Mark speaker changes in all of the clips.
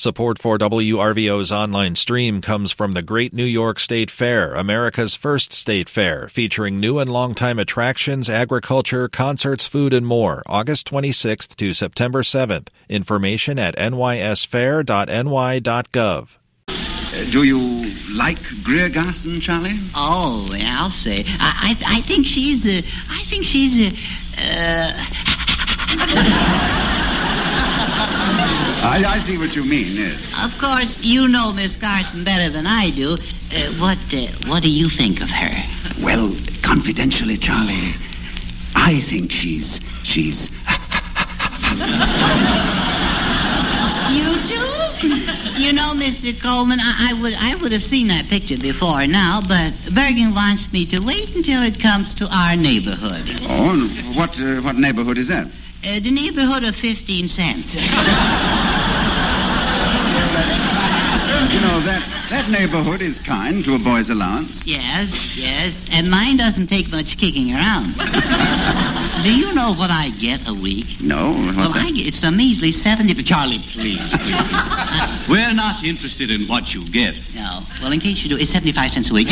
Speaker 1: Support for WRVO's online stream comes from the Great New York State Fair, America's first state fair, featuring new and longtime attractions, agriculture, concerts, food, and more, August 26th to September 7th. Information at nysfair.ny.gov.
Speaker 2: Do you like Greer Garson, Charlie?
Speaker 3: Oh, yeah, I'll say. I think she's
Speaker 2: I see what you mean, yes.
Speaker 3: Of course, you know Miss Garson better than I do. What do you think of her?
Speaker 2: Well, confidentially, Charlie, I think she's...
Speaker 3: You do? You know, Mr. Coleman, I would have seen that picture before now, but Bergen wants me to wait until it comes to our neighborhood.
Speaker 2: Oh, what neighborhood is that?
Speaker 3: The neighborhood of 15 cents.
Speaker 2: You know, that neighborhood is kind to a boy's allowance.
Speaker 3: Yes, and mine doesn't take much kicking around. Do you know what I get a week?
Speaker 2: No, what's that?
Speaker 3: I get some measly 70...
Speaker 4: Charlie, please. We're not interested in what you get.
Speaker 3: No. Well, in case you do, it's 75 cents a week.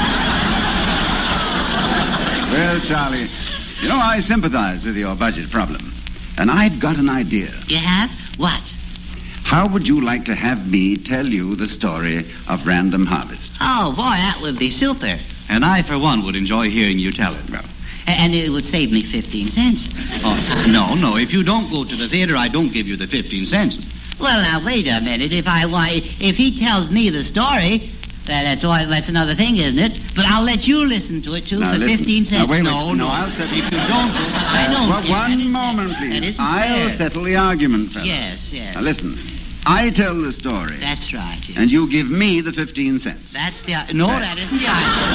Speaker 2: Well, Charlie, you know, I sympathize with your budget problem. And I've got an idea.
Speaker 3: You have? What?
Speaker 2: How would you like to have me tell you the story of Random Harvest?
Speaker 3: Oh, boy, that would be super.
Speaker 4: And I, for one, would enjoy hearing you tell it.
Speaker 2: Well,
Speaker 3: and it would save me 15 cents.
Speaker 4: Oh, no. If you don't go to the theater, I don't give you the 15 cents.
Speaker 3: Well, now, wait a minute. If he tells me the story, that's another thing, isn't it? But I'll let you listen to it, too,
Speaker 2: now,
Speaker 3: for
Speaker 2: listen.
Speaker 3: 15 cents.
Speaker 2: Now, wait,
Speaker 3: No,
Speaker 2: I'll settle.
Speaker 4: If you don't go,
Speaker 3: I don't.
Speaker 2: Well, one moment, please. I'll settle the argument, fella.
Speaker 3: Yes.
Speaker 2: Now, listen. I tell the story.
Speaker 3: That's right. Yes.
Speaker 2: And you give me the 15 cents.
Speaker 3: That's the... No, that isn't the argument.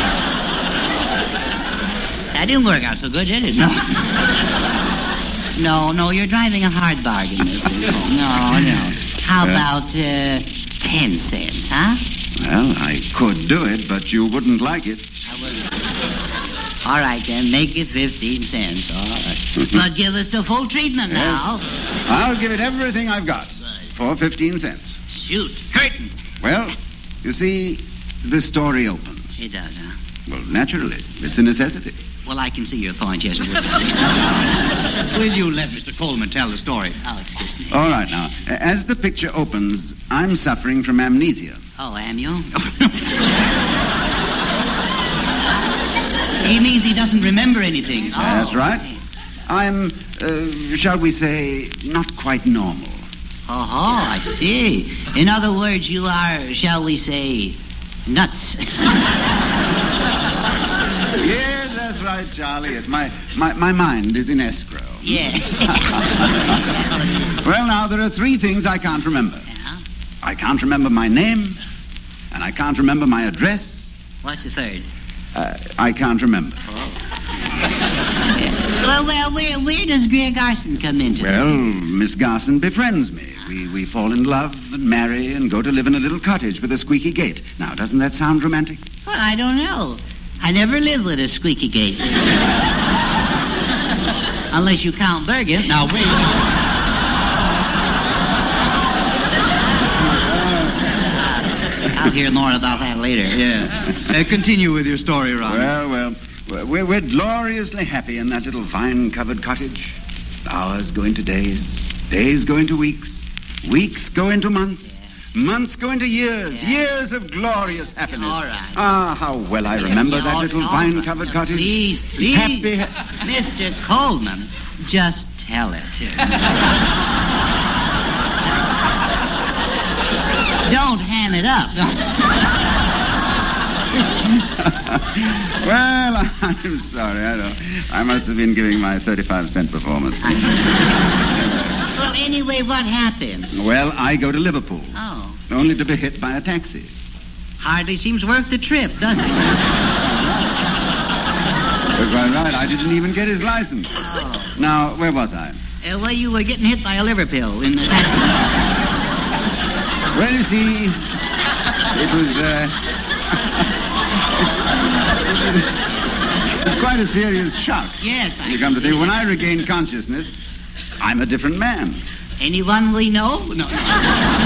Speaker 3: That didn't work out so good, did it? No, you're driving a hard bargain, Mr. Cole. No. How about 10 cents, huh?
Speaker 2: Well, I could do it, but you wouldn't like it.
Speaker 3: I wouldn't. All right, then, make it 15 cents. All right. But give us the full treatment now.
Speaker 2: I'll give it everything I've got for 15 cents.
Speaker 3: Shoot. Curtain.
Speaker 2: Well, you see, the story opens.
Speaker 3: It does, huh?
Speaker 2: Well, naturally. It's a necessity.
Speaker 3: Well, I can see your point, yes.
Speaker 4: Will you let Mr. Coleman tell the story?
Speaker 3: Oh, excuse me.
Speaker 2: All right, now. As the picture opens, I'm suffering from amnesia.
Speaker 3: Oh, am you? He means he doesn't remember anything. Oh.
Speaker 2: That's right. I'm, shall we say, not quite normal.
Speaker 3: Oh, I see. In other words, you are, shall we say, nuts.
Speaker 2: Yes, that's right, Charlie. My mind is in escrow.
Speaker 3: Yeah.
Speaker 2: Well, now, there are three things I can't remember.
Speaker 3: Yeah?
Speaker 2: I can't remember my name, and I can't remember my address.
Speaker 3: What's the third?
Speaker 2: I can't remember.
Speaker 3: Oh. Well, where does Greer Garson come into it?
Speaker 2: Well, Miss Garson befriends me. We fall in love and marry and go to live in a little cottage with a squeaky gate. Now, doesn't that sound romantic?
Speaker 3: Well, I don't know. I never lived with a squeaky gate. Unless you count Bergen.
Speaker 4: Now, wait.
Speaker 3: I'll hear more about that later.
Speaker 4: Yeah. Continue with your story, Ron.
Speaker 2: Well, we're gloriously happy in that little vine-covered cottage. Hours go into days, days go into weeks, weeks go into months, months go into years, years of glorious happiness.
Speaker 3: All right.
Speaker 2: Ah, how well I remember that little vine-covered cottage.
Speaker 3: Please.
Speaker 2: Happy.
Speaker 3: Mr. Coleman, just tell it. Don't ham it up.
Speaker 2: Well, I'm sorry. I must have been giving my 35-cent performance.
Speaker 3: Well, anyway, what happens?
Speaker 2: Well, I go to Liverpool.
Speaker 3: Oh.
Speaker 2: Only to be hit by a taxi.
Speaker 3: Hardly seems worth the trip, does it?
Speaker 2: You're quite right. I didn't even get his license.
Speaker 3: Oh.
Speaker 2: Now, where was I?
Speaker 3: Well, you were getting hit by a liver pill in the taxi.
Speaker 2: Well, you see, it was quite a serious shock.
Speaker 3: Yes,
Speaker 2: You come to think, when I regained consciousness, I'm a different man.
Speaker 3: Anyone we know? No.